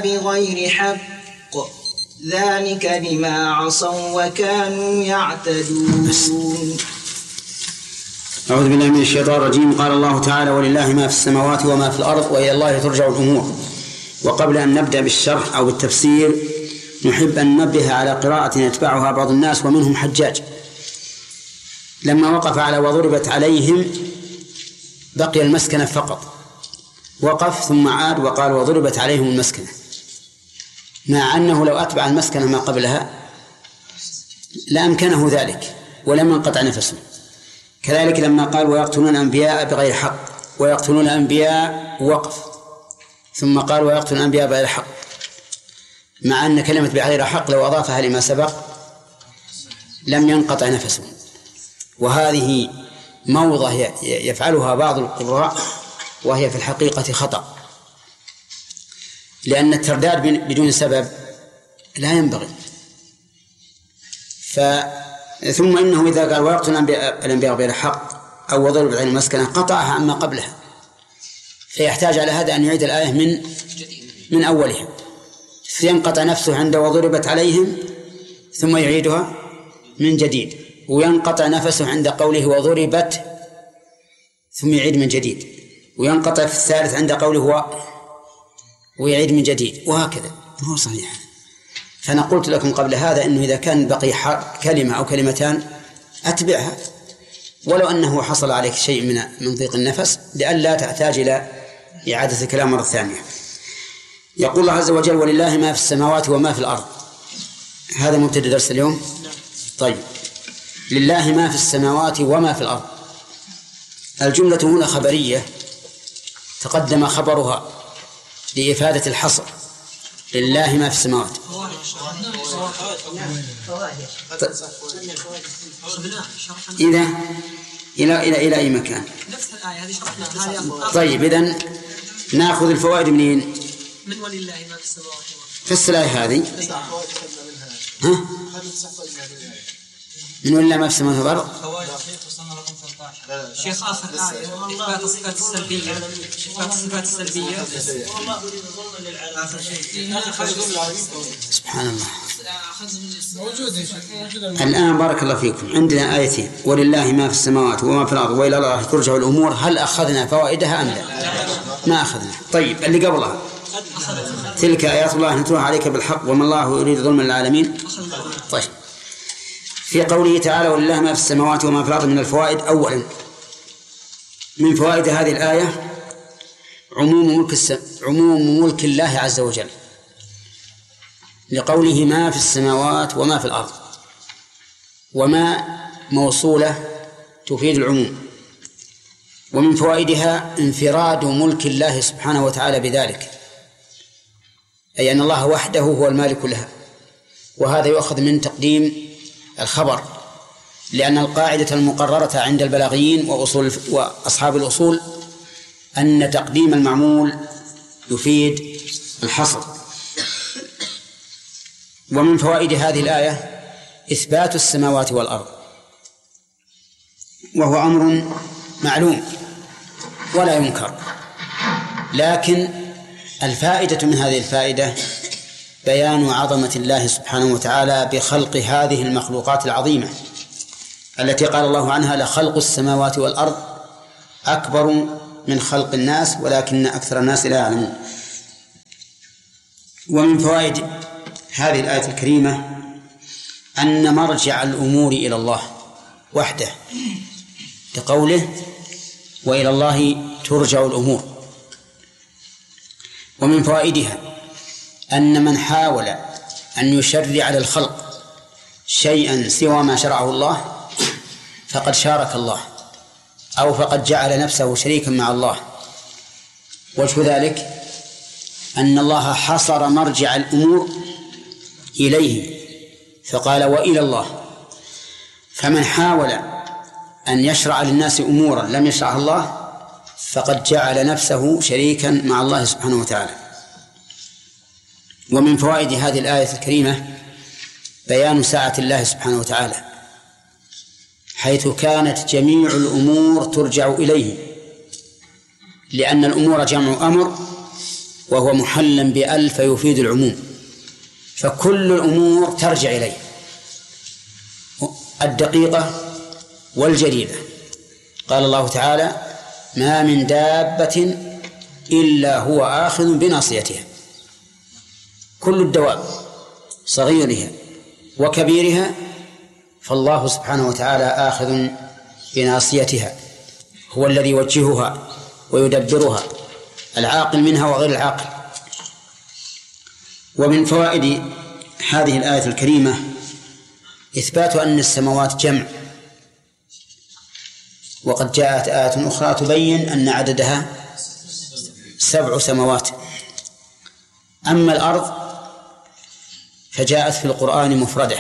بغير حق ذلك بما عصوا وكانوا يعتدون. أعوذ بالله من الشيطان الرجيم. قال الله تعالى: ولله ما في السماوات وما في الأرض وإلى الله ترجع الأمور. وقبل أن نبدأ بالشرح أو بالتفسير نحب أن ننبه على قراءة يتبعها بعض الناس ومنهم حجاج. لما وقف على وضربت عليهم بقي المسكنة فقط، وقف ثم عاد وقال وضربت عليهم المسكنة، مع أنه لو أتبع المسكنة ما قبلها لأمكنه ذلك ولم ينقطع نفسه. كذلك لما قال ويقتلون الأنبياء بغير حق، ويقتلون الأنبياء وقف، ثم قال ويقتلون الأنبياء بغير حق، مع أن كلمة بغير حق لو أضافها لما سبق لم ينقطع نفسه. وهذه موضة يفعلها بعض القراء وهي في الحقيقة خطأ، لأن الترداد بدون سبب لا ينبغي. ثم إنه إذا قال ويقتل الأنبياء بغير حق أو وضرب عليهم المسكنة قطعها عما قبلها، فيحتاج على هذا أن يعيد الآية من أولها، فينقطع نفسه عند وضربت عليهم ثم يعيدها من جديد، وينقطع نفسه عند قوله وضربت ثم يعيد من جديد، وينقطع في الثالث عند قوله ويعيد من جديد، وهكذا. هو صحيح. فأنا قلت لكم قبل هذا أنه إذا كان بقي كلمة أو كلمتان أتبعها ولو أنه حصل عليك شيء من ضيق النفس لئلا تحتاج إلى إعادة الكلام مرة ثانية. يقول الله عز وجل ولله ما في السماوات وما في الأرض. هذا مبتدأ درس اليوم. طيب، لله ما في السماوات وما في الأرض. الجملة هنا خبرية تقدم خبرها لإفادة الحصر. لله ما في السماوات. إذا إلى أي مكان. طيب، إذن نأخذ الفوائد منين؟ من ولله ما في السماوات. فس الآية هذه. ها؟ من ولله ما في السماوات والأرض. شيخ آخر آية إثبات الصفات السلبية. الصفات السلبية. سبحان الله. الآن بارك الله فيكم عندنا آيتين: ولله ما في السماوات وما في الأرض وإلى الله ترجع الأمور. هل أخذنا فوائدها أم لا؟ ما أخذنا. طيب، اللي قبلها تلك آيات الله نتلوها عليك بالحق وما الله يريد ظلما للعالمين. طيب، في قوله تعالى ولله ما في السماوات وما في الأرض من الفوائد: أولا من فوائد هذه الآية عموم ملك الله عز وجل، لقوله ما في السماوات وما في الأرض، وما موصولة تفيد العموم. ومن فوائدها انفراد ملك الله سبحانه وتعالى بذلك، أي أن الله وحده هو المالك لها. وهذا يؤخذ من تقديم الخبر، لأن القاعدة المقررة عند البلاغيين وأصحاب الأصول أن تقديم المعمول يفيد الحصر. ومن فوائد هذه الآية إثبات السماوات والأرض، وهو أمر معلوم ولا ينكر، لكن الفائدة من هذه الفائدة بيان عظمة الله سبحانه وتعالى بخلق هذه المخلوقات العظيمة التي قال الله عنها لخلق السماوات والأرض أكبر من خلق الناس ولكن أكثر الناس لا يعلمون. ومن فوائد هذه الآية الكريمة أن مرجع الأمور إلى الله وحده، لقوله وإلى الله ترجع الأمور. ومن فوائدها أن من حاول أن يشرع على الخلق شيئا سوى ما شرعه الله فقد شارك الله أو فقد جعل نفسه شريكا مع الله. وجه ذلك أن الله حصر مرجع الأمور إليه فقال وإلى الله، فمن حاول أن يشرع للناس أمورا لم يشرعها الله فقد جعل نفسه شريكا مع الله سبحانه وتعالى. ومن فوائد هذه الآية الكريمة بيان سعة الله سبحانه وتعالى، حيث كانت جميع الأمور ترجع إليه، لأن الأمور جمع أمر وهو محلا بأل فيفيد العموم، فكل الأمور ترجع إليه، الدقيقة والجليلة. قال الله تعالى: ما من دابة إلا هو آخذ بناصيتها. كل الدواب صغيرها وكبيرها فالله سبحانه وتعالى آخذ بناصيتها، هو الذي يوجهها ويدبرها، العاقل منها وغير العاقل. ومن فوائد هذه الآية الكريمة إثبات أن السماوات جمع، وقد جاءت آية أخرى تبين أن عددها 7 سماوات. أما الأرض فجاءت في القرآن مفردة،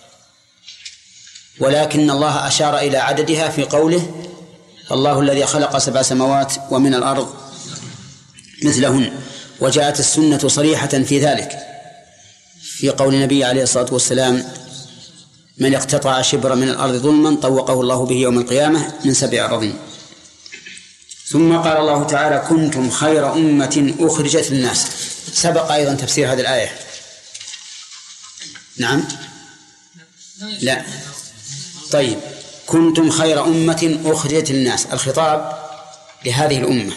ولكن الله أشار إلى عددها في قوله: الله الذي خلق 7 سماوات ومن الأرض مثلهن. وجاءت السنة صريحة في ذلك في قول النبي عليه الصلاة والسلام: من اقتطع شبرا من الأرض ظلما طوقه الله به يوم القيامة من 7 أراضين. ثم قال الله تعالى: كنتم خير أمة أخرجت للناس. سبق أيضا تفسير هذه الآية. نعم؟ لا. طيب، كنتم خير أمة أخرجت للناس، الخطاب لهذه الأمة.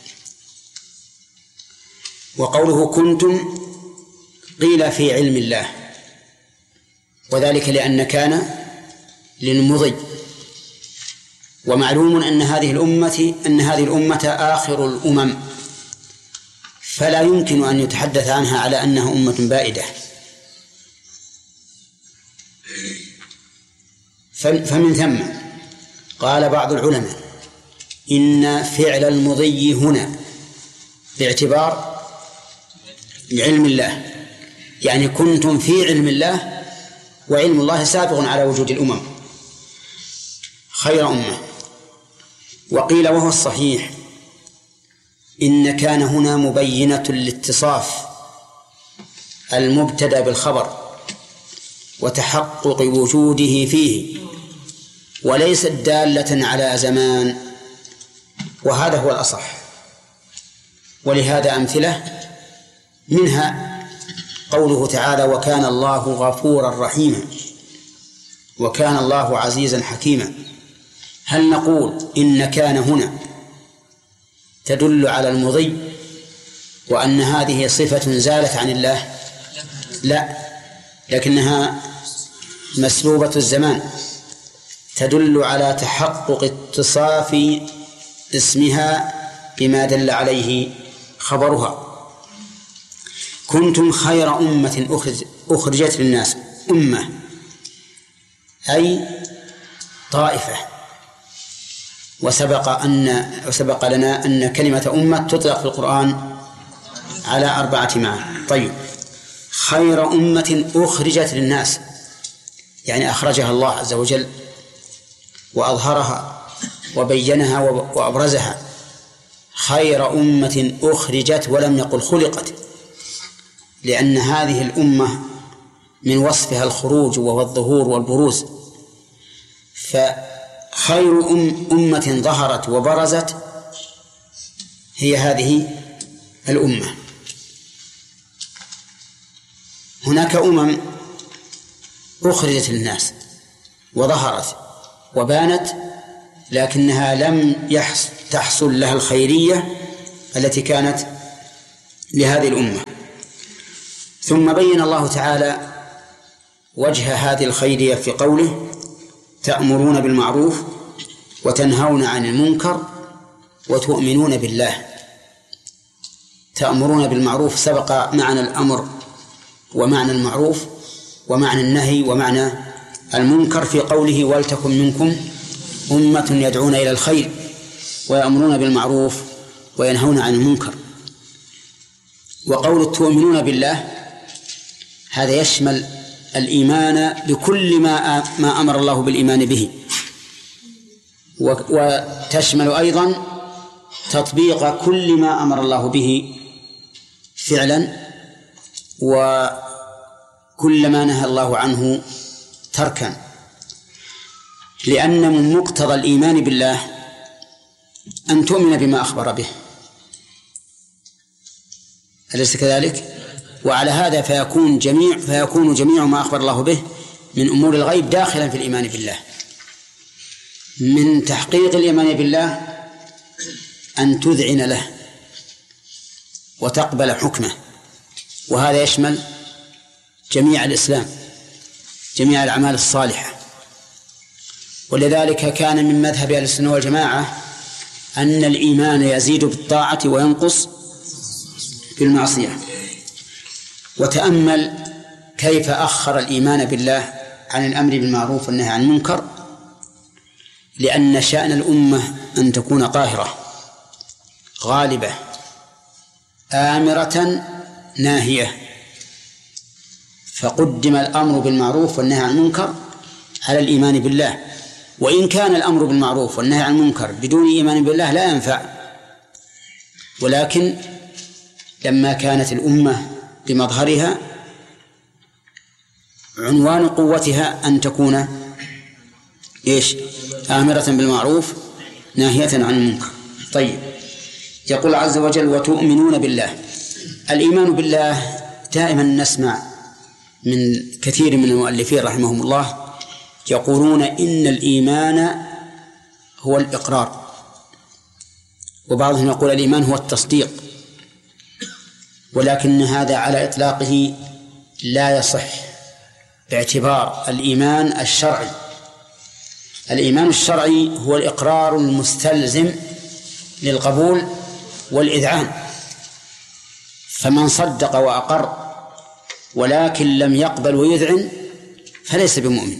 وقوله كنتم قيل في علم الله، وذلك لأن كان للمضي، ومعلوم أن هذه الأمة آخر الأمم، فلا يمكن أن يتحدث عنها على أنها أمة بائدة. فمن ثم قال بعض العلماء إن فعل المضي هنا باعتبار علم الله، يعني كنتم في علم الله، وعلم الله سابق على وجود الأمم، خير أمة. وقيل وهو الصحيح إن كان هنا مبينة لاتصاف المبتدأ بالخبر وتحقق وجوده فيه، وليست دالة على زمان، وهذا هو الأصح. ولهذا أمثلة، منها قوله تعالى: وكان الله غفورا رحيما، وكان الله عزيزا حكيما. هل نقول إن كان هنا تدل على المضي وأن هذه صفة زالت عن الله؟ لا، لكنها مسلوبة الزمان، تدل على تحقق اتصاف اسمها بما دل عليه خبرها. كنتم خير أمة أخرجت للناس، أمة أي طائفة. وسبق لنا أن كلمة أمة تطلق في القرآن على 4 معاني. طيب، خير أمة أخرجت للناس يعني أخرجها الله عز وجل وأظهرها وبينها وأبرزها. خير أمة أخرجت، ولم يقل خلقت، لأن هذه الأمة من وصفها الخروج وهو الظهور والبروز. فخير أمة ظهرت وبرزت هي هذه الأمة. هناك أمم أخرجت للناس وظهرت وبانت، لكنها لم تحصل لها الخيرية التي كانت لهذه الأمة. ثم بين الله تعالى وجه هذه الخيرية في قوله: تأمرون بالمعروف وتنهون عن المنكر وتؤمنون بالله. تأمرون بالمعروف، سبق معنى الأمر ومعنى المعروف ومعنى النهي ومعنى المنكر في قوله: ولتكن منكم أمة يدعون إلى الخير ويأمرون بالمعروف وينهون عن المنكر. وقول تؤمنون بالله هذا يشمل الإيمان بكل ما أمر الله بالإيمان به، وتشمل أيضا تطبيق كل ما أمر الله به فعلا، وكل ما نهى الله عنه تركا، لأن من مقتضى الإيمان بالله أن تؤمن بما أخبر به، أليس كذلك؟ وعلى هذا فيكون جميع ما أخبر الله به من أمور الغيب داخلا في الإيمان بالله. من تحقيق الإيمان بالله أن تذعن له وتقبل حكمه، وهذا يشمل جميع الإسلام، جميع الأعمال الصالحة. ولذلك كان من مذهب أهل السنة والجماعة أن الإيمان يزيد بالطاعة وينقص بالمعصية. وتأمل كيف أخر الإيمان بالله عن الأمر بالمعروف والنهي عن المنكر، لأن شأن الأمة أن تكون قاهرة غالبة آمرة ناهية، فقدم الأمر بالمعروف والنهي عن المنكر على الإيمان بالله. وإن كان الأمر بالمعروف والنهي عن المنكر بدون إيمان بالله لا ينفع، ولكن لما كانت الأمة بمظهرها عنوان قوتها أن تكون آمرة بالمعروف ناهية عن المنكر. طيب، يقول عز وجل وتؤمنون بالله. الإيمان بالله دائما نسمع من كثير من المؤلفين رحمهم الله يقولون إن الإيمان هو الإقرار، وبعضهم يقول الإيمان هو التصديق، ولكن هذا على إطلاقه لا يصح باعتبار الإيمان الشرعي. الإيمان الشرعي هو الإقرار المستلزم للقبول والإذعان، فمن صدق وأقر ولكن لم يقبل ويذعن فليس بمؤمن.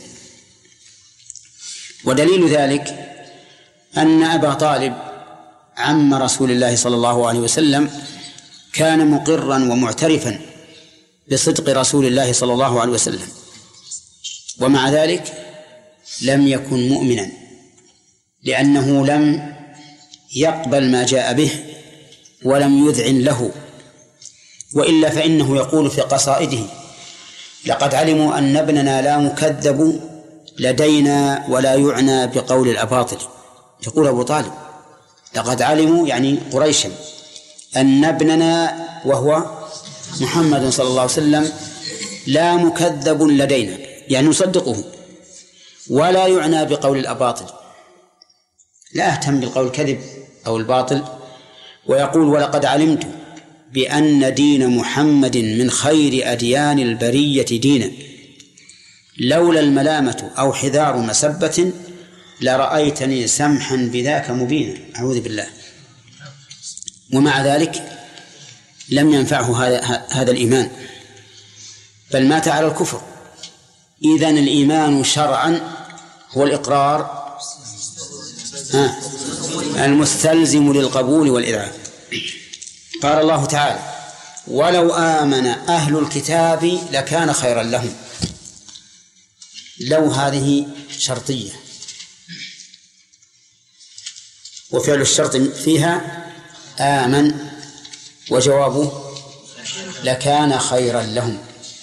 ودليل ذلك أن أبا طالب عم رسول الله صلى الله عليه وسلم كان مقرا ومعترفا بصدق رسول الله صلى الله عليه وسلم، ومع ذلك لم يكن مؤمنا، لأنه لم يقبل ما جاء به ولم يذعن له. وإلا فإنه يقول في قصائده لقد علموا أن ابننا لا مكذب لدينا ولا يعنى بقول الأباطل. يقول أبو طالب لقد علموا يعني قريشا أن ابننا وهو محمد صلى الله عليه وسلم لا مكذب لدينا، يعني نصدقه، ولا يعنى بقول الأباطل، لا أهتم بالقول الكذب أو الباطل. ويقول ولقد علمت بأن دين محمد من خير أديان البرية دينا لولا الملامة أو حذار مسبة لرأيتني سمحا بذاك مبينا. أعوذ بالله. ومع ذلك لم ينفعه هذا الإيمان، بل مات على الكفر. إذن الإيمان شرعا هو الإقرار المستلزم للقبول والإذعان. قال الله تعالى ولو آمن أهل الكتاب لكان خيرا لهم. لو هذه شرطية، وفعل الشرط فيها آمن، وجوابه لكان خيرا لهم.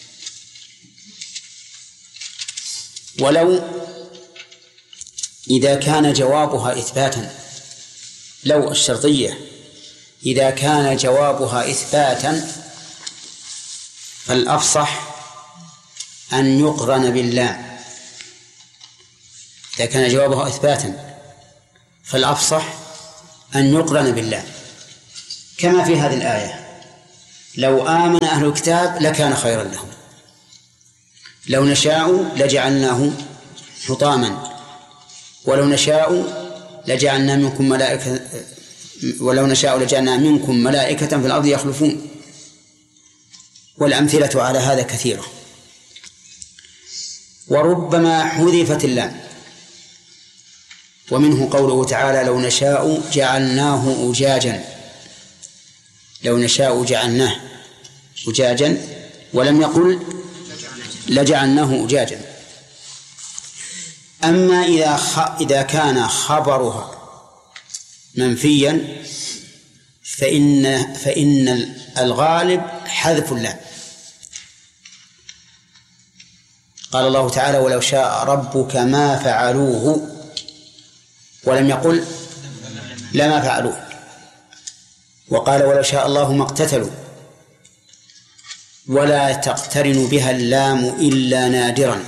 ولو إذا كان جوابها إثباتا، لو الشرطية إذا كان جوابها إثباتا فالأفصح أن يقرن باللام. إذا كان جوابها إثباتا فالأفصح أن يقرن باللام، كما في هذه الآية لو آمن أهل الكتاب لكان خيرا لهم، لو نشاء لجعلناه حطاما، ولو نشاء لجعلنا منكم ملائكة، ولو نشاء لجعلنا منكم ملائكة في الأرض يخلفون. والأمثلة على هذا كثيرة. وربما حذفت اللام، ومنه قوله تعالى لو نشاء جعلناه أجاجا، لو نشاء جعلناه أجاجا، ولم يقل لجعلناه أجاجا. أما إذا كان خبرها منفيا فإن الغالب حذف اللام. قال الله تعالى ولو شاء ربك ما فعلوه، ولم يقل لما فعلوه. وقال ولو شاء الله ما اقتتلوا، ولا تقترن بها اللام إلا نادرا،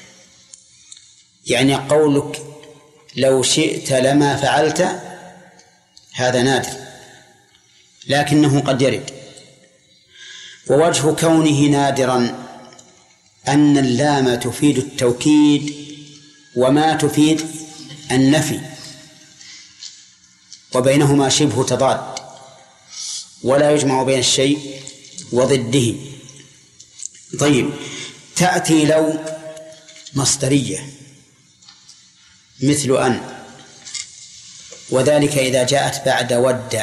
يعني قولك لو شئت لما فعلت هذا نادر لكنه قد يرد. ووجه كونه نادرا أن اللام تفيد التوكيد وما تفيد النفي، وبينهما شبه تضاد، ولا يجمع بين الشيء وضده. طيب، تأتي لو مصدرية مثل أن، وذلك إذا جاءت بعد ود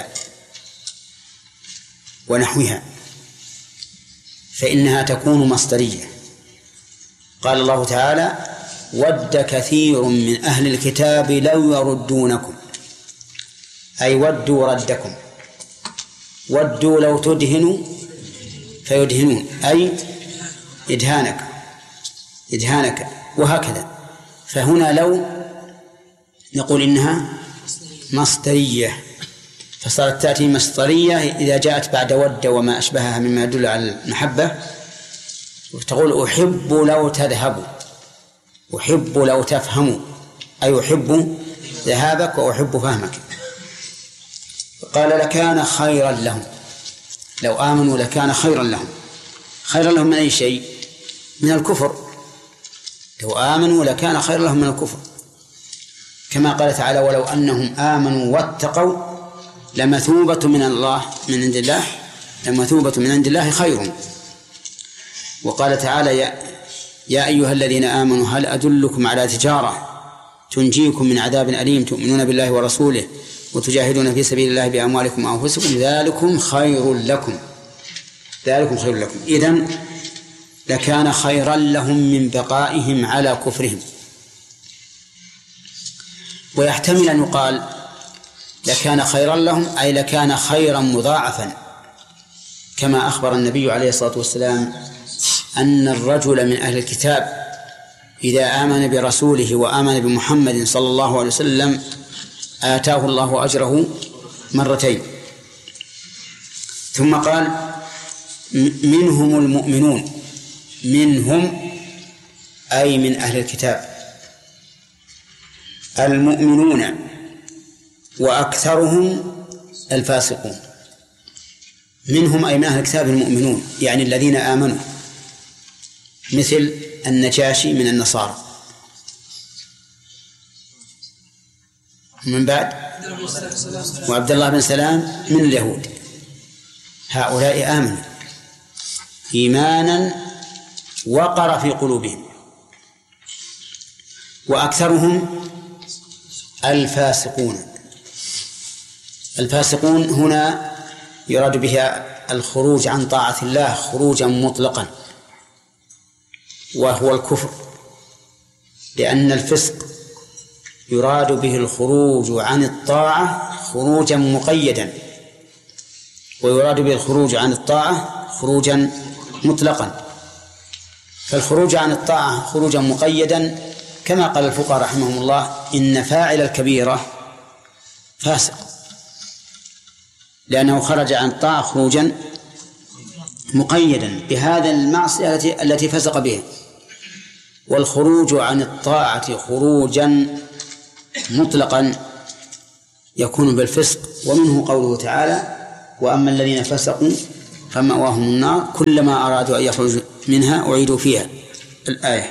ونحوها فإنها تكون مصدرية. قال الله تعالى: ود كثير من أهل الكتاب لو يردونكم، أي ودوا ردكم. ودوا لو تدهنوا فيدهنون، أي إدهانك وهكذا. فهنا لو نقول إنها مصدرية، فصارت تأتي مصدرية إذا جاءت بعد ود وما أشبهها مما يدل على المحبة. وتقول: أحب لو تذهبوا، أحب لو تفهموا، أي أحب ذهابك وأحب فهمك. قال: لكان خيرا لهم، لو آمنوا لكان خيرا لهم. خيرا لهم من أي شيء؟ من الكفر. لو آمنوا لكان خيرا لهم من الكفر، كما قال تعالى: ولو أنهم آمنوا واتقوا لمثوبة من الله من عند الله، لمثوبة من عند الله خير. وقال تعالى: يا أيها الذين آمنوا هل أدلكم على تجارة تنجيكم من عذاب أليم تؤمنون بالله ورسوله وتجاهدون في سبيل الله بأموالكم وأنفسكم ذلكم خير لكم. ذلكم خير لكم. إذن لكان خيرا لهم من بقائهم على كفرهم. ويحتمل أن يقال لكان خيرا لهم أي لكان خيرا مضاعفا، كما أخبر النبي عليه الصلاة والسلام أن الرجل من أهل الكتاب إذا آمن برسوله وآمن بمحمد صلى الله عليه وسلم آتاه الله أجره مرتين. ثم قال: منهم المؤمنون، منهم أي من أهل الكتاب المؤمنون، وأكثرهم الفاسقون. منهم أي من أهل الكتاب المؤمنون، يعني الذين آمنوا، مثل النجاشي من النصارى، من بعد وعبد الله بن سلام من اليهود. هؤلاء آمنوا إيمانا وقر في قلوبهم. وأكثرهم الفاسقون. الفاسقون هنا يراد بها الخروج عن طاعة الله خروجا مطلقا، وهو الكفر، لأن الفسق يراد به الخروج عن الطاعة خروجا مقيدا، ويراد به الخروج عن الطاعة خروجا مطلقا. فالخروج عن الطاعة خروجا مقيدا كما قال الفقهاء رحمهم الله: إن فاعل الكبيرة فاسق، لأنه خرج عن الطاعة خروجا مقيدا بهذا المعصية التي فسق بها. والخروج عن الطاعة خروجا مطلقا يكون بالفسق، ومنه قوله تعالى: وأما الذين فسقوا فمأواهم النار كلما أرادوا أن يخرجوا منها أعيدوا فيها، الآية.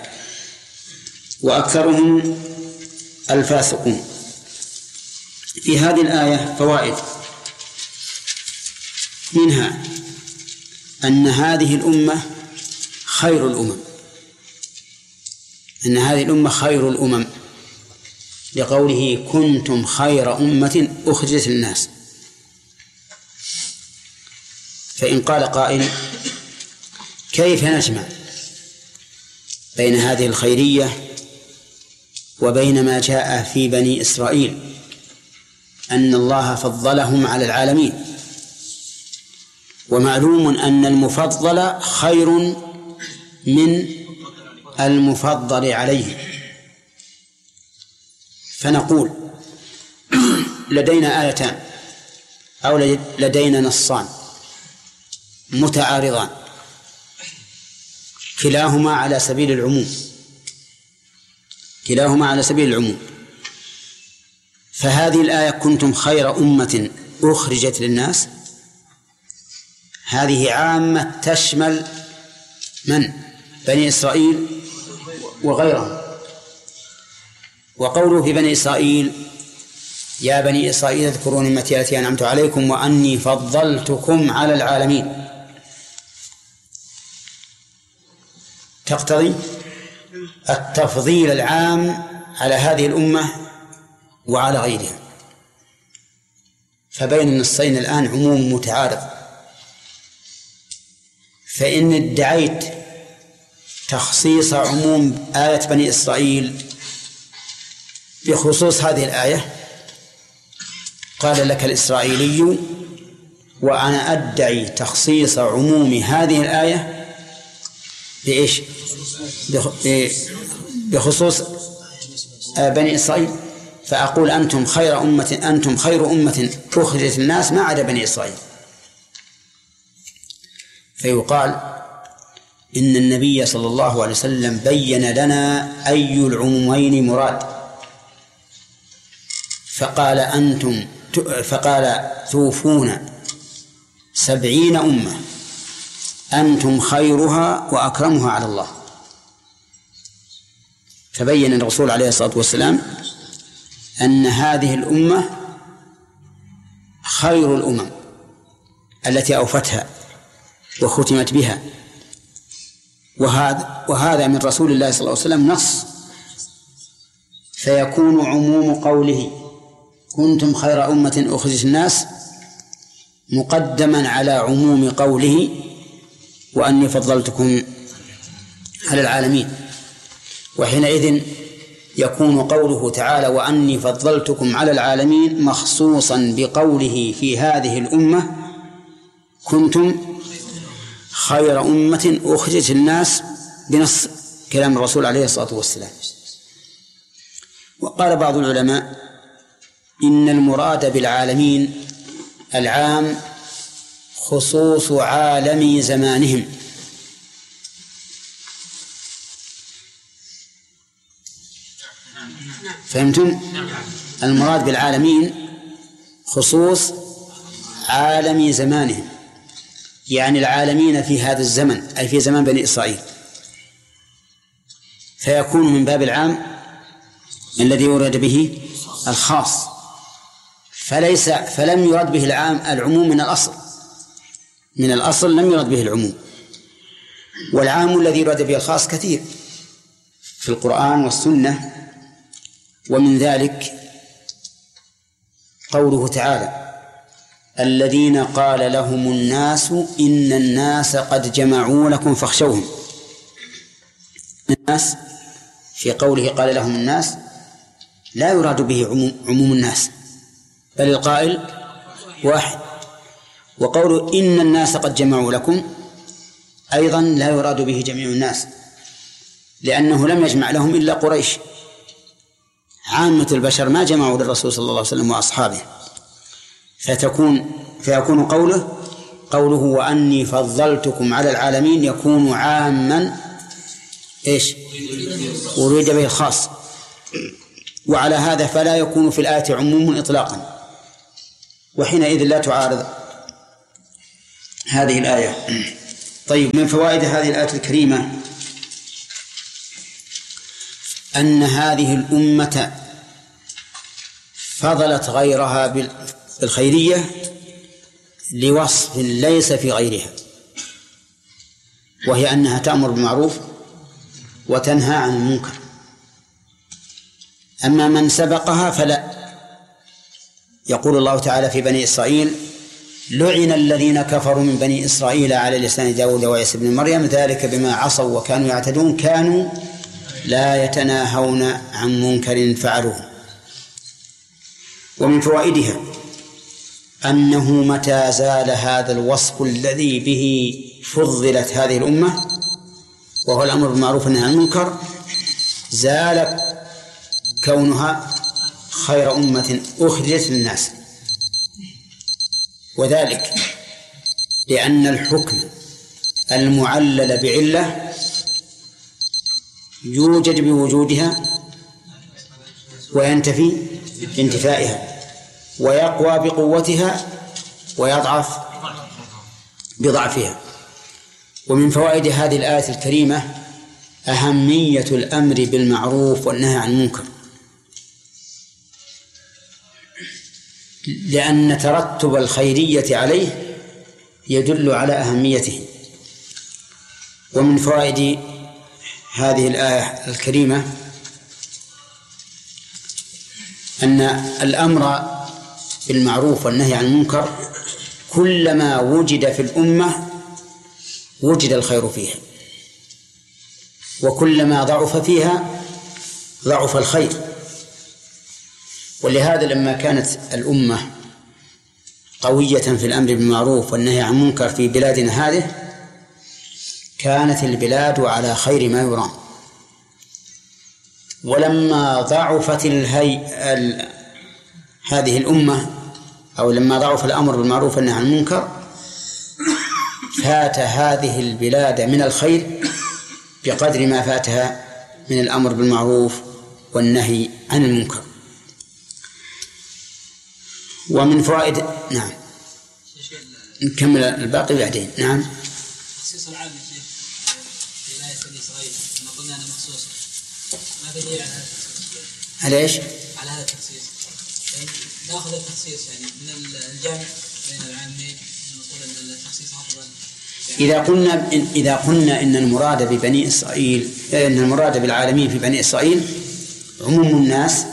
وأكثرهم الفاسقون. في هذه الآية فوائد، منها أن هذه الأمة خير الأمم، أن هذه الأمة خير الأمم، لقوله: كنتم خير أمة أخرجت للناس. فإن قال قائل: كيف نجمع بين هذه الخيرية وبين ما جاء في بني إسرائيل أن الله فضلهم على العالمين؟ ومعلوم أن المفضل خير من المفضل عليه. فنقول: لدينا آيتان أو لدينا نصان متعارضان، كلاهما على سبيل العموم، كلاهما على سبيل العموم. فهذه الآية كنتم خير أمة أخرجت للناس، هذه عامة تشمل من؟ بني إسرائيل وغيرهم. وقوله في بني إسرائيل يا بني إسرائيل اذكروا نعمتي التي أنعمت عليكم وأني فضلتكم على العالمين تقتضي التفضيل العام على هذه الأمة وعلى غيرها. فبين النصين الآن عموم متعارض، فإن ادعيت تخصيص عموم آية بني إسرائيل بخصوص هذه الآية قال لك الإسرائيلي وأنا أدعي تخصيص عموم هذه الآية بإيش؟ بخصوص بني إسرائيل، فأقول أنتم خير أمة أخرجت الناس ما عدا بني إسرائيل. فيقال إن النبي صلى الله عليه وسلم بين لنا أي العمومين مراد، فقال توفون 70 أمة أنتم خيرها وأكرمها على الله. فبين الرسول عليه الصلاة والسلام أن هذه الأمة خير الأمم التي أوفتها وختمت بها، وهذا من رسول الله صلى الله عليه وسلم نص، فيكون عموم قوله كنتم خير أمة أخرجت الناس مقدما على عموم قوله وأني فضلتكم على العالمين. وحينئذ يكون قوله تعالى وأني فضلتكم على العالمين مخصوصا بقوله في هذه الأمة كنتم خير أمة أخرجت الناس بنص كلام الرسول عليه الصلاة والسلام. وقال بعض العلماء إن المراد بالعالمين العام خصوص عالم زمانهم، فهمتم؟ المراد بالعالمين خصوص عالم زمانهم، يعني العالمين في هذا الزمن أي في زمان بني إسرائيل، فيكون من باب الذي يراد به الخاص، فلم يرد به العموم من الأصل لم يرد به العموم. والعام الذي يراد به الخاص كثير في القرآن والسنة، ومن ذلك قوله تعالى الذين قال لهم الناس إن الناس قد جمعوا لكم فاخشوهم. الناس في قوله قال لهم الناس لا يراد به عموم الناس، بل القائل واحد. وقوله إن الناس قد جمعوا لكم أيضا لا يراد به جميع الناس، لأنه لم يجمع لهم إلا قريش، عامة البشر ما جمعوا للرسول صلى الله عليه وسلم وأصحابه. فيكون قوله وأني فضلتكم على العالمين يكون عاما إيش؟ أريد به الخاص. وعلى هذا فلا يكون في الآية عموم إطلاقا، وحينئذ لا تعارض هذه الآية. طيب، من فوائد هذه الآية الكريمة أن هذه الأمة فضلت غيرها بالخيرية لوصف ليس في غيرها، وهي أنها تأمر بالمعروف وتنهى عن المنكر. أما من سبقها فلا. يقول الله تعالى في بني إسرائيل لعن الذين كفروا من بني إسرائيل على لسان داود وعيسى بن مريم ذلك بما عصوا وكانوا يعتدون كانوا لا يتناهون عن منكر فعلوه. ومن فوائدها أنه متى زال هذا الوصف الذي به فضلت هذه الأمة وهو الأمر بالمعروف والنهي عن المنكر زال كونها خير أمة أخرجت للناس، وذلك لأن الحكم المعلل بعلة يوجد بوجودها وينتفي بانتفائها، ويقوى بقوتها ويضعف بضعفها. ومن فوائد هذه الآية الكريمة أهمية الأمر بالمعروف والنهي عن المنكر، لأن ترتب الخيرية عليه يدل على أهميته. ومن فوائد هذه الآية الكريمة أن الأمر بالمعروف والنهي عن المنكر كلما وجد في الأمة وجد الخير فيها، وكلما ضعف فيها ضعف الخير. ولهذا لما كانت الأمة قوية في الأمر بالمعروف والنهي عن المنكر في بلادنا هذه كانت البلاد على خير ما يرام. ولما ضعفت هذه الأمة، أو لما ضعف الأمر بالمعروف والنهي عن المنكر، فات هذه البلاد من الخير بقدر ما فاتها من الأمر بالمعروف والنهي عن المنكر. ومن فوائد نعم نكمل الباقي بعدين. نعم. تخصيص العام يا شيخ في آية بني إسرائيل كما قلنا أنها مخصوصة، ما دليل على هذا التخصيص؟ على إيش؟ على هذا التخصيص، يعني نأخذ التخصيص يعني من الجمع بين العامين نقول أن التخصيص أفضل. إذا قلنا إن المراد ببني إسرائيل، إن المراد بالعالمين في بني إسرائيل عموم الناس،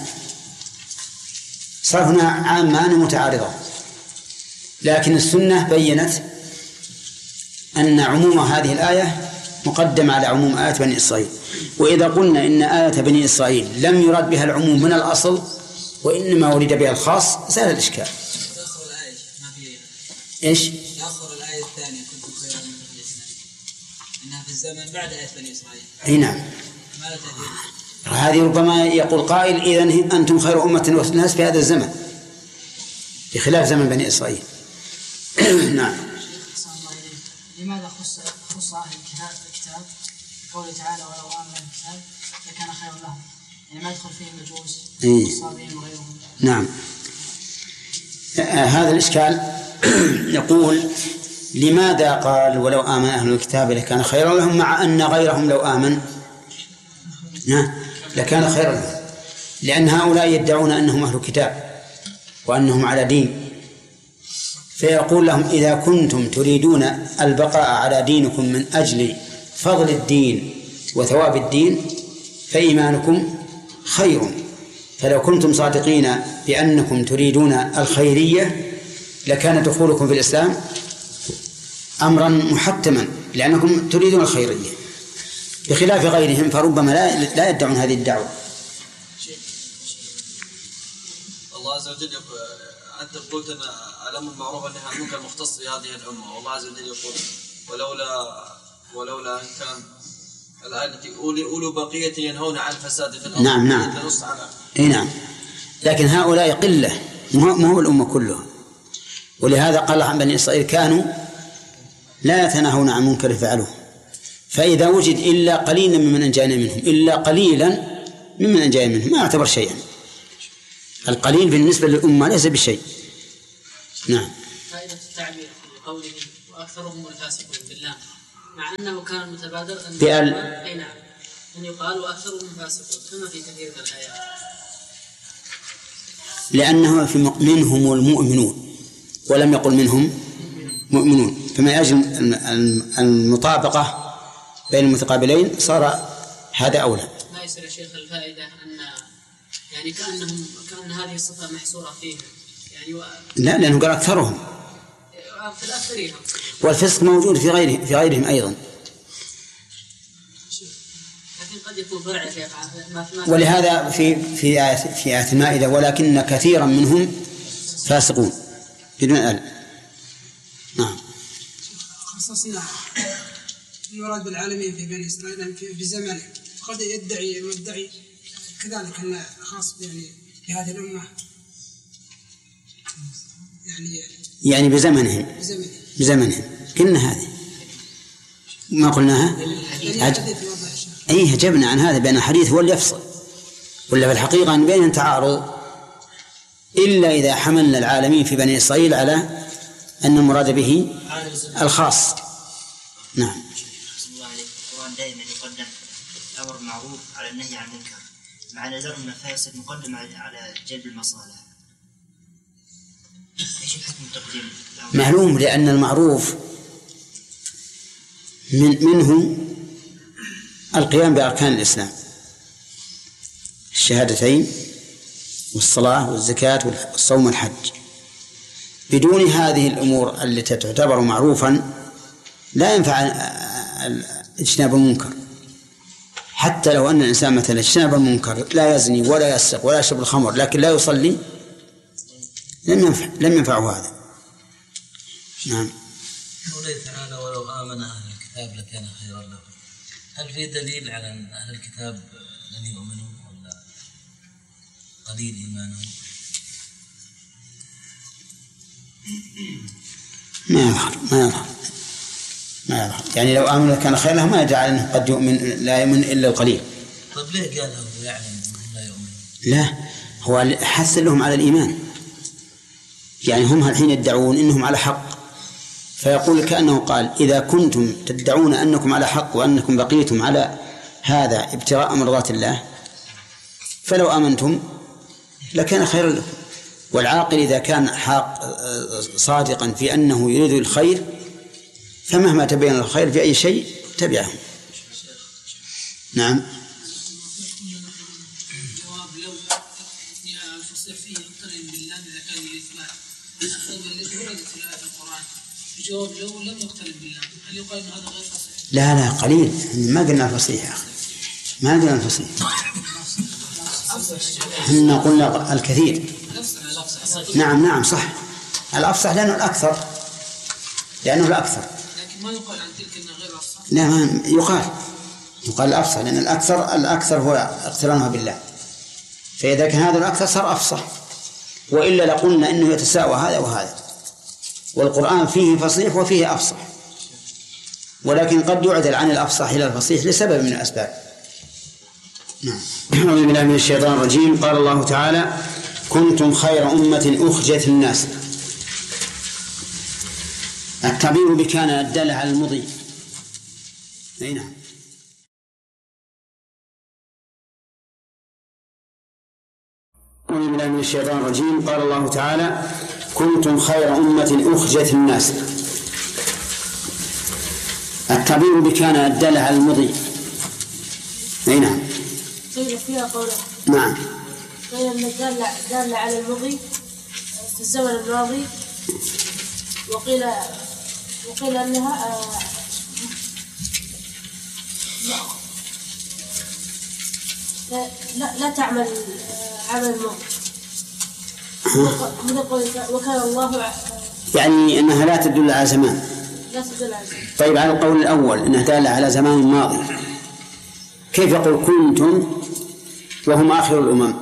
صار هنا عامان متعارضة، لكن السنة بيّنت أن عموم هذه الآية مقدم على عموم آية بني إسرائيل. وإذا قلنا إن آية بني إسرائيل لم يرد بها العموم من الأصل وإنما ولد بها الخاص زال الإشكال. تأخر الآية ما في إيش؟ تأخر الآية الثانية كنتم خيرا من قبلتنا إنها في الزمن بعد آية بني إسرائيل. أي نعم. ما لا تأثير. هذه ربما يقول قائل إذن أنتم خير أمة والناس في هذا الزمن بخلاف زمن بني إسرائيل. نعم. لماذا خص أهل الكتاب بقوله تعالى ولو آمنوا الكتاب لكان خيرا لهم، يعني ما يدخل فيه المجوس والصابين وغيرهم؟ نعم. هذا الإشكال يقول لماذا قال ولو آمن أهل الكتاب لكان خيرا لهم، مع أن غيرهم لو آمن لكان خيرا لهم، لأن هؤلاء يدعون أنهم أهل الكتاب وأنهم على دين، فيقول لهم إذا كنتم تريدون البقاء على دينكم من أجل فضل الدين وثواب الدين فإيمانكم خير، فلو كنتم صادقين بأنكم تريدون الخيرية لكان دخولكم في الإسلام أمرا محتما لأنكم تريدون الخيرية، بخلاف غيرهم فربما لا يدعون هذه الدعوة. الله عز وجل أنت قلت أن الأمر بالمعروف والنهي عن المنكر مختص بهذه الأمة، والله عز وجل يقول ولولا أن كان الآية التي أولو بقية ينهون عن الفساد في الأرض. نعم. أي نعم. لكن هؤلاء قلة، ما هو الأمة كلها، ولهذا قال عن بني إسرائيل كانوا لا يتناهون عن منكر فعلوه، فإذا وجد إلا قليلا ممن أنجينا منهم، إلا قليلا ممن أنجينا منهم ما يعتبر شيئا. القليل بالنسبة للأمة ليس بشيء. نعم. فائدة التعبير بقوله وأكثرهم الفاسقون بالله، مع أنه كان متبادر أي نعم أن يقال وأكثرهم فاسقون كما في كثير من الآيات، لأنه منهم المؤمنون ولم يقل منهم مؤمنون، فما يجب المطابقة بين المتقابلين صار هذا أولى. لا يصير يا شيخ الفائدة أن يعني كأن هذه الصفة محصورة فيهم يعني لا، لأنه قال أكثرهم في الآخرين، والفسق موجود في غيرهم أيضا. لكن قد يكون فرع شيخ. ولهذا في آية المائدة ولكن كثيرا منهم فاسقون بدون أل. نعم. خصصنا المراد بالعالمين في بني إسرائيل في زمانه، فقد يدعي كذلك أن خاص يعني بهذه الأمة يعني بزمنهم كنا هذه ما قلناها أي جبنا عن هذا بأن الحديث هو اللي يفصل، ولا في الحقيقة أن بين تعارض إلا إذا حملنا العالمين في بني إسرائيل على أن المراد به الخاص. نعم. القرآن دائما يقدم الأمر بالمعروف على النهي عن المنكر، مع نزار المفاسد مقدم على جلب المصالح. ايش الحكم التقديم؟ معلوم، لأن المعروف منه القيام بأركان الإسلام، الشهادتين والصلاة والزكاة والصوم والحج. بدون هذه الأمور التي تعتبر معروفا لا ينفع اجتناب المنكر. حتى لو أن الإنسان مثلا اجتنب المنكر، لا يزني ولا يسرق ولا يشرب الخمر، لكن لا يصلي، لم ينفعه هذا. نعم. قوله تعالى ولو آمن أهل الكتاب لكان خيرا لهم، هل في دليل على أن أهل الكتاب لن يؤمنوا ولا قليل إيمانهم؟ ما يظهر يعني لو آمنوا كان خير لهم، ما يجعل أنه قد يؤمن لا يؤمن إلا القليل. طيب ليه قال هو يعلم أنهم لا يؤمنون؟ لا، هو حث لهم على الإيمان، يعني هم الحين يدعون إنهم على حق، فيقول كأنه قال إذا كنتم تدعون أنكم على حق وأنكم بقيتم على هذا ابتغاء مرضات الله فلو آمنتم لكان خيرا لكم. والعاقل إذا كان صادقا في أنه يريد الخير فمهما تبين الخير في أي شيء تبعه. نعم. الجواب لو الفصيح فيه يقترن بالله إذا كان الإثبات، التي وردت في آية القرآن الجواب لو لم يقترن بالله، هل يقال أن هذا غير فصيح؟ لا قليل، ما قلنا الفصيح يا أخي، ما قلنا الفصيح، إحنا قلنا الكثير. نعم صح، الأفصح لأنه الأكثر، لكن ما يقال عن تلك أنها غير أفصح. لا، ما يقال الأفصح، لأن الأكثر هو اقترانها بالله، فإذا كان هذا الأكثر صار أفصح، وإلا لقلنا إنه يتساوى هذا وهذا، والقرآن فيه فصيح وفيه أفصح، ولكن قد يعدل عن الأفصح إلى الفصيح لسبب من الأسباب. نعم. أعوذ بالله من الشيطان الرجيم. قال الله تعالى كنتم خير أمة أخرجت الناس. التعبير بكان الدال على المضي. أي نعم. أعوذ بالله من الشيطان الرجيم. قال الله تعالى كنتم خير أمة أخرجت الناس. التعبير بكان الدال على المضي. أي نعم. قيل فيها قوله. نعم. قيل أن الدال على المضي في الزمن الماضي، وقيل أنها لا تعمل عمل الماضي، وكان الله يعني أنها لا تدل على زمان. طيب على القول الأول أنها دالة على زمان ماضي، كيف يقول كنتم وهم آخر الأمم؟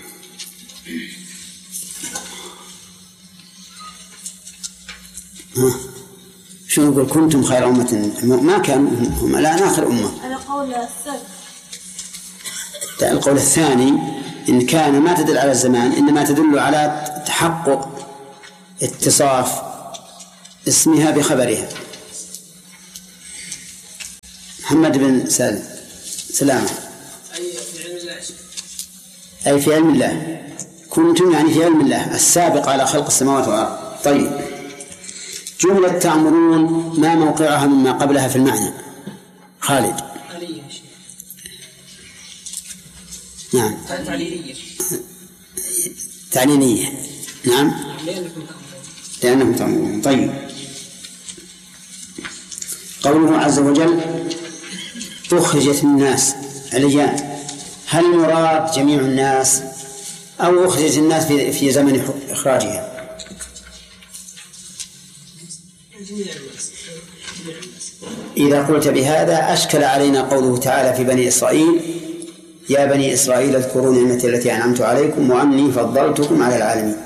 شو نقول كنتم خير أمة؟ ما كانوا هم الآن آخر أمة. على قول الثاني. القول الثاني إن كان ما تدل على الزمان، إنما تدل على تحقق اتصاف اسمها بخبرها. محمد بن سلامة. أي في علم الله. كنتم يعني في علم الله السابق على خلق السماوات والأرض. طيب جملة تأمرون ما موقعها مما قبلها في المعنى؟ خالد. نعم. تعليلية. نعم. لأنكم تأمرون. طيب قوله عز وجل أخرجت الناس الأجيال، هل المراد جميع الناس أو أخرجت الناس في زمن إخراجها؟ إذا قلت بهذا أشكل علينا قوله تعالى في بني إسرائيل يا بني إسرائيل اذكروا نعمتي التي أنعمت عليكم وأني فضلتكم على العالمين.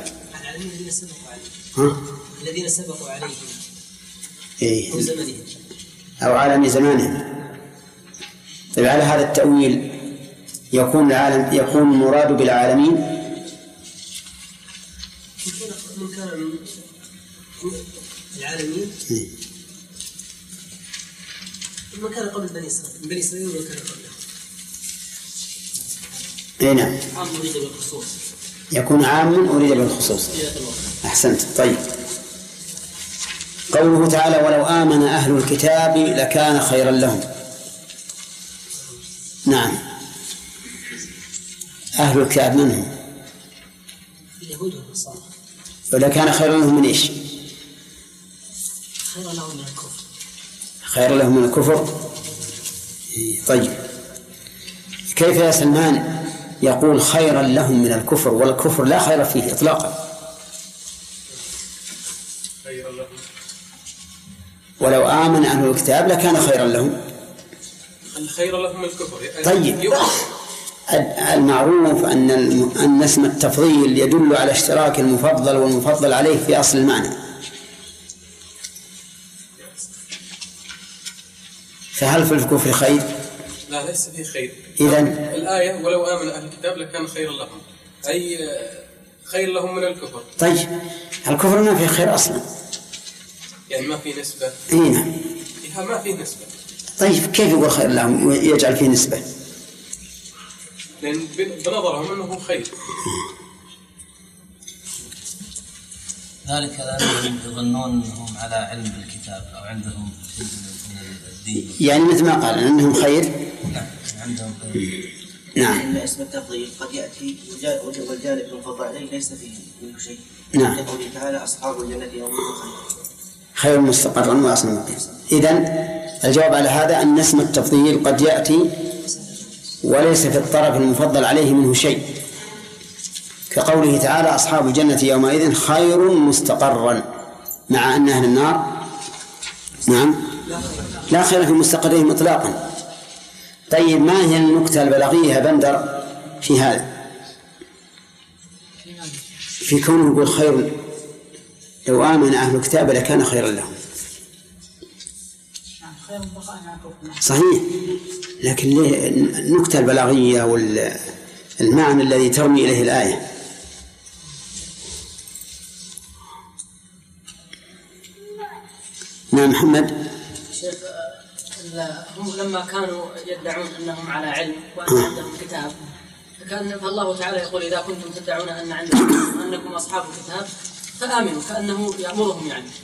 الذين سبقوا عليهم أو عالم زمانهم. طيب على هذا التأويل يكون المراد بالعالمين من كان العالمين من كان قبل بني إسرائيل ومن كان قبله. أي نعم. عام أريد بالخصوص. يكون عام أريد بالخصوص. أحسنت. طيب قوله تعالى ولو آمن أهل الكتاب لكان خيرا لهم. نعم. أهل الكتاب من هم؟ اليهود والنصارى. ولكان خيرا لهم من إيش؟ خيرا لهم من الكفر. خيرا لهم من الكفر. طيب كيف يا سلمان يقول خيرا لهم من الكفر والكفر لا خير فيه إطلاقا؟ خيرا لهم. ولو آمن أهل الكتاب لكان خيرا لهم. الخير لهم الكفر. طيب المعروف أن اسم التفضيل يدل على اشتراك المفضل والمفضل عليه في أصل المعنى، فهل في الكفر خير؟ لا ليس فيه خير. إذن الآية ولو آمن أهل الكتاب لكان خيرا لهم، أي خير لهم من الكفر. طيب الكفر ما فيه خير أصلا، يعني ما فيه نسبة. نعم. ما فيه نسبة. طيب كيف يقول خير لهم ويجعل فيه نسبة؟ لأن بنظرهم أنه خير. ذلك لأنهم يظنون أنهم على علم بالكتاب أو عندهم من الدين. يعني مثل ما قال أنهم خير. نعم عندهم خير. نعم. إن اسم التفضيل قد يأتي والجانب المفضل عليه ليس فيه منه شيء. نعم. يقول تعالى أصحاب الجنة يوم خير مستقرا وأحسن مقيما. إذن الجواب على هذا أن اسم التفضيل قد يأتي وليس في الطرف المفضل عليه منه شيء، كقوله تعالى أصحاب الجنة يومئذ خير مستقرا، مع أن أهل النار نعم لا خير في مستقرهم إطلاقا. طيب ما هي النكتة البلاغية يا بندر في هذا؟ في كونه يقول خير لو آمن أهل الكتاب لكان خيرا لهم. صحيح، لكن النكتة البلاغية والمعنى الذي ترمي إليه الآية. نعم محمد. شيخ هم لما كانوا يدعون أنهم على علم وأن عندهم كتاب، فالله تعالى يقول إذا كنتم تدعون أنكم أصحاب الكتاب فآمنوا، كأنه يأمرهم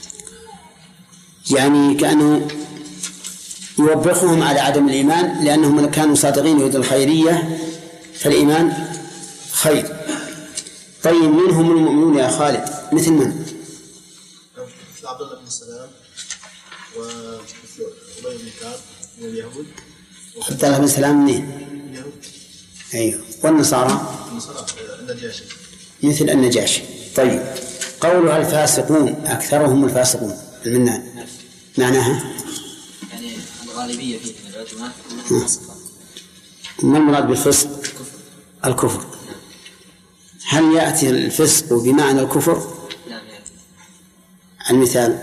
يعني كأنه يوبخهم على عدم الإيمان لأنهم كانوا صادقين يريد الخيرية، فالإيمان خير. طيب منهم المؤمنون يا خالد مثل من؟ مثل عبد الله بن سلام ومثل أبي بن كعب من اليهود. عبد الله بن سلام منين؟ اليهود. أيوه. والنصارى؟ النصارى النجاشي. مثل النجاشي. طيب قولها الفاسقون أكثرهم الفاسقون المنان معناها؟ يعني الغالبية فيه من العلماء أنها فاسقة. ما المراد بالفسق؟ الكفر. هل يأتي الفسق بمعنى الكفر؟ نعم يأتي. المثال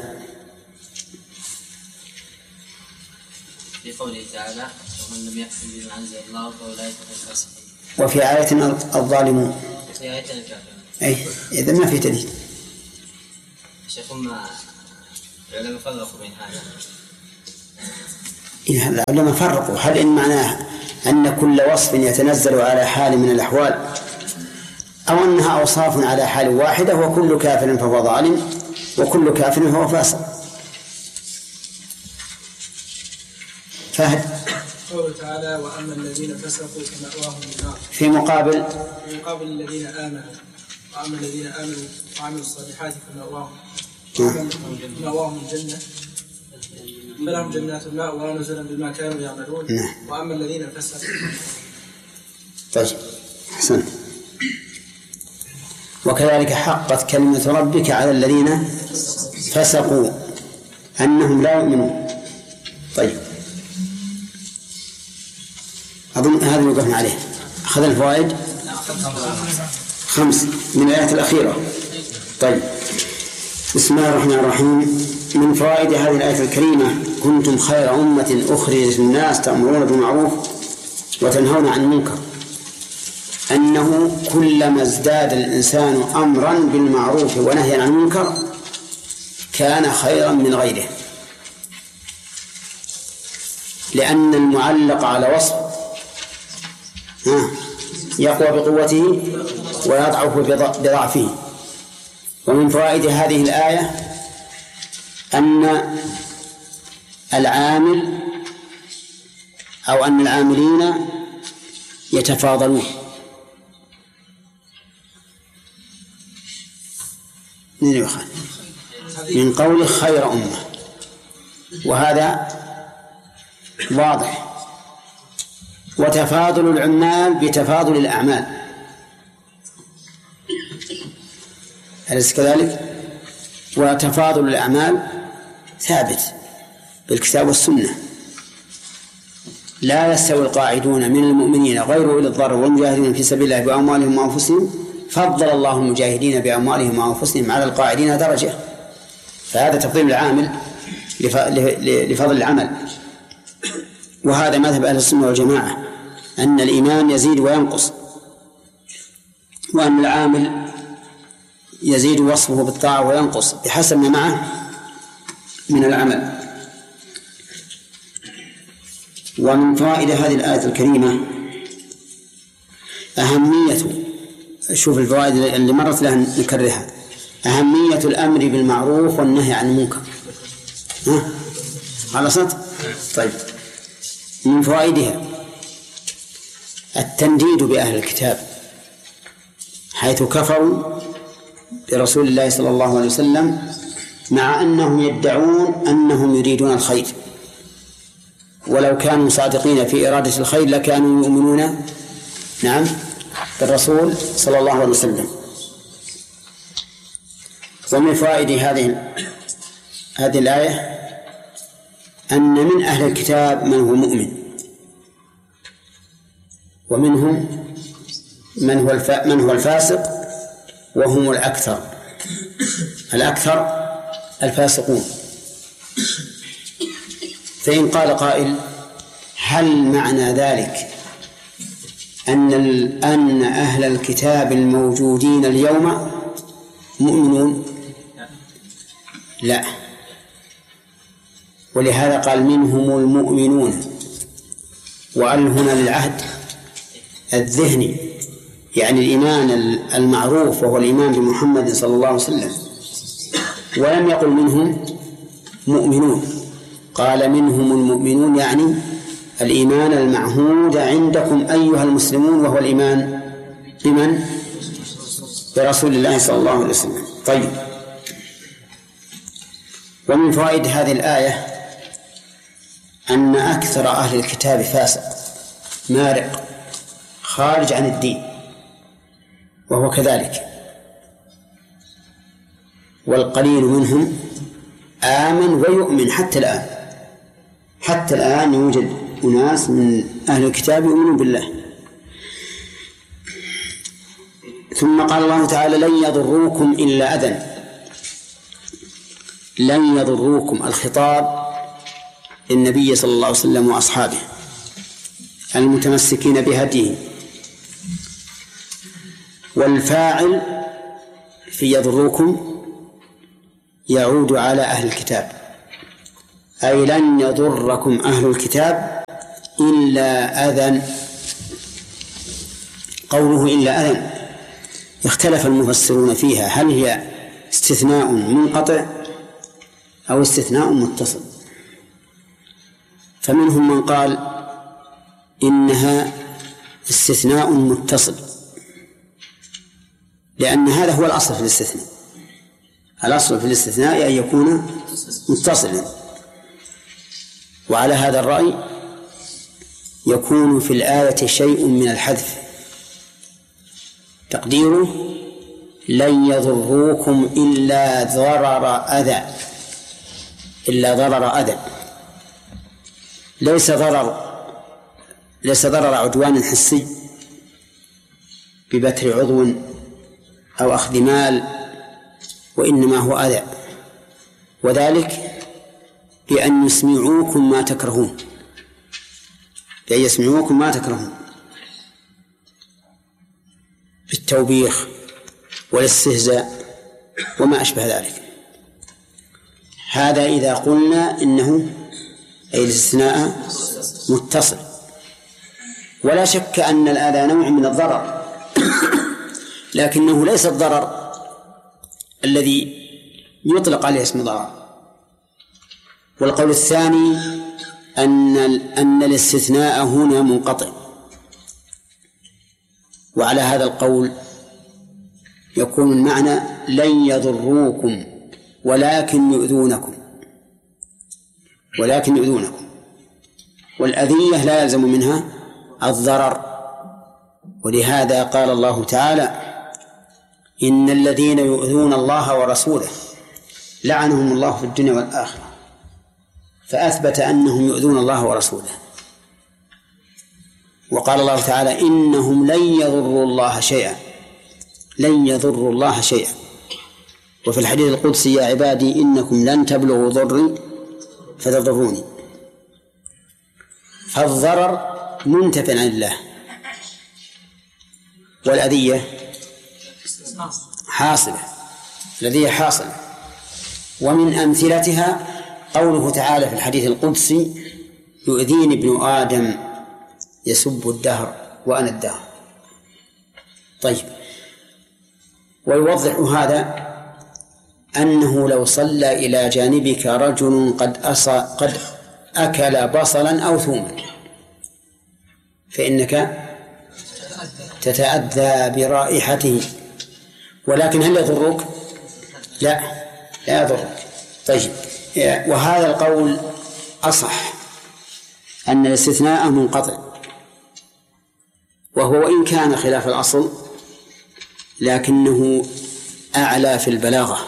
في قوله تعالى ومن لم يحكم بما أنزل الله فأولئك هم الفاسقون. وفي آية الظالمون. في آية الكافرون. أي إذا ما في دليل. شيخ ما العلماء فرقوا بين هذا. إذا العلماء فرقوا، هل إن معناه أن كل وصف يتنزل على حال من الأحوال، أو أنها أوصاف على حال واحدة وكل كافر فهو ظالم وكل كافر فهو فاسق؟ فهد. قوله تعالى وأما الذين فسقوا فمأواهم النار، في مقابل الذين آمنوا، وأما الذين آمنوا وعملوا الصالحات فمأواهم الجنة فلهم جنات الماء ونزلا بما كانوا يعملون. وأما الذين فسقوا. طيب أحسنت. وكذلك حقت كلمة ربك على الذين فسقوا أنهم لا يؤمنون. طيب أظن هذا وقفنا عليه. أخذ الفوائد 5 من الآيات الأخيرة. طيب بسم الله الرحمن الرحيم. من فوائد هذه الآية الكريمة: كنتم خير أمة أخرجت للناس تأمرون بالمعروف وتنهون عن المنكر، أنه كلما ازداد الإنسان أمرا بالمعروف ونهيا عن المنكر كان خيرا من غيره، لأن المعلق على وصف يقوى بقوته ويضعف بضعفه. ومن فوائد هذه الآية أن العامل أو أن العاملين يتفاضلون. من قول خير أمة، وهذا واضح. وتفاضل العمال بتفاضل الأعمال، أليس كذلك؟ وتفاضل الأعمال ثابت بالكتاب والسنة. لا يستوي القاعدون من المؤمنين غير أولي الضرر والمجاهدين في سبيل الله بأموالهم وأنفسهم فضل الله المجاهدين بأموالهم وأنفسهم على القاعدين درجة. فهذا تفضيل العامل لفضل العمل. وهذا مذهب أهل السنة والجماعة، أن الإيمان يزيد وينقص، وأن العامل يزيد وصفه بالطاعة وينقص بحسب ما معه من العمل. ومن فوائد هذه الآية الكريمة أهمية، شوف الفوائد اللي مرت لها نكررها: أهمية الأمر بالمعروف والنهي عن المنكر. خلصت؟ طيب. من فوائدها التنديد بأهل الكتاب حيث كفروا برسول الله صلى الله عليه وسلم مع أنهم يدعون أنهم يريدون الخير، ولو كانوا صادقين في إرادة الخير لكانوا يؤمنون بالرسول صلى الله عليه وسلم. ومن فوائد هذه الآية أن من أهل الكتاب من هو مؤمن، ومنهم من هو الفاسق، وهم الأكثر الفاسقون. فإن قال قائل: هل معنى ذلك أن أهل الكتاب الموجودين اليوم مؤمنون؟ لا، ولهذا قال منهم المؤمنون، وأل هنا للعهد الذهني، يعني الإيمان المعروف وهو الإيمان بمحمد صلى الله عليه وسلم. ولم يقل منهم مؤمنون، قال منهم المؤمنون، يعني الإيمان المعهود عندكم أيها المسلمون، وهو الإيمان بمن؟ برسول الله صلى الله عليه وسلم. طيب. ومن فوائد هذه الآية أن أكثر أهل الكتاب فاسق مارق خارج عن الدين، وهو كذلك، والقليل منهم آمن ويؤمن حتى الآن يوجد أناس من أهل الكتاب يؤمنون بالله. ثم قال الله تعالى: لن يضروكم إلا أذى. لن يضروكم، الخطاب للنبي صلى الله عليه وسلم وأصحابه المتمسكين بهديه، والفاعل في يضروكم يعود على أهل الكتاب، أي لن يضركم أهل الكتاب إلا أذى. قوله إلا أذى اختلف المفسرون فيها، هل هي استثناء منقطع أو استثناء متصل؟ فمنهم من قال إنها استثناء متصل، لأن هذا هو الأصل في الاستثناء. الأصل في الاستثناء أن يكون متصلا، وعلى هذا الرأي يكون في الآية شيء من الحذف، تقديره: لن يضروكم إلا ضرر أذى، ليس ضرر عدوان حسي ببتر عضو أو أخذ مال، وإنما هو أذى. وذلك بأن يسمعوكم ما تكرهون، بأن يسمعوكم ما تكرهون بالتوبيخ والاستهزاء وما أشبه ذلك. هذا إذا قلنا إنه أي الاستثناء متصل. ولا شك أن الأذى نوع من الضرر، لكنه ليس الضرر الذي يطلق عليه اسم ضرر. والقول الثاني أن الاستثناء هنا منقطع، وعلى هذا القول يكون المعنى لن يضروكم ولكن يؤذونكم، والأذية لا يلزم منها الضرر. ولهذا قال الله تعالى إن الذين يؤذون الله ورسوله لعنهم الله في الدنيا والآخرة، فأثبت أنهم يؤذون الله ورسوله. وقال الله تعالى إنهم لن يضروا الله شيئا. وفي الحديث القدسي يا عبادي إنكم لن تبلغوا ضري فتضروني. فالضرر منتف عن الله، والأذية حاصلة. ومن أمثلتها قوله تعالى في الحديث القدسي يؤذيني ابن آدم يسب الدهر وأنا الدهر. طيب، ويوضح هذا أنه لو صلى إلى جانبك رجل قد أكل بصلا أو ثوما فإنك تتأذى برائحته، ولكن هل يضرك؟ لا يضرك. طيب، وهذا القول أصح، أن الاستثناء منقطع، وهو وإن كان خلاف الأصل لكنه أعلى في البلاغة.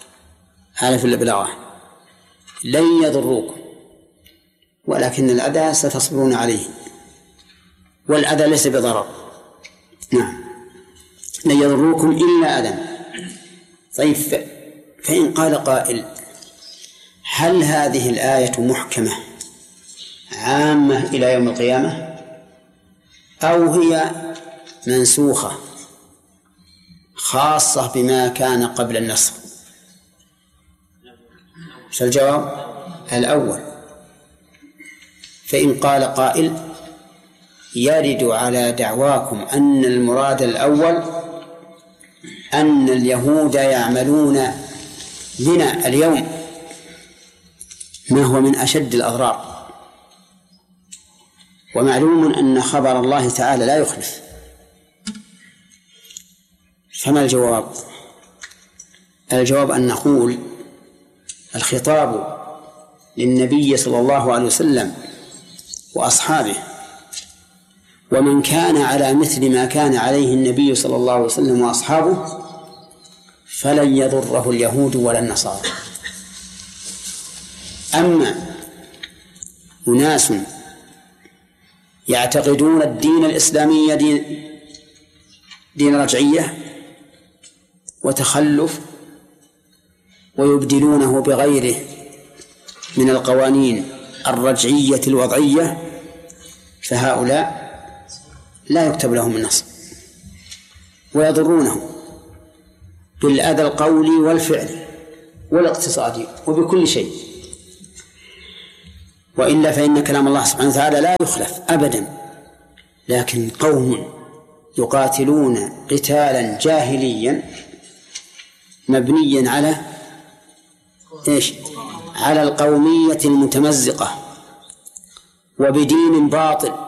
لن يضروكم ولكن الأذى ستصبرون عليه، والأذى ليس بضرر. نعم، لن يضروكم إلا أذى. طيب، فإن قال قائل هل هذه الآية محكمة عامة إلى يوم القيامة أو هي منسوخة خاصة بما كان قبل النسخ؟ فالجواب الأول. فإن قال قائل يرد على دعواكم أن المراد الأول أن اليهود يعملون بنا اليوم ما هو من أشد الأضرار، ومعلوم أن خبر الله تعالى لا يخلف. فما الجواب؟ الجواب أن نقول الخطاب للنبي صلى الله عليه وسلم وأصحابه ومن كان على مثل ما كان عليه النبي صلى الله عليه وسلم وأصحابه، فلن يضره اليهود ولا النصارى. أما أناس يعتقدون الدين الإسلامي دين رجعية وتخلف ويبدلونه بغيره من القوانين الرجعية الوضعية، فهؤلاء لا يكتب لهم النصر ويضرونه بالأذى القولي والفعلي والاقتصادي وبكل شيء. وإلا فإن كلام الله سبحانه وتعالى لا يخلف أبدا. لكن قوم يقاتلون قتالا جاهليا مبنيا على على القومية المتمزقة وبدين باطل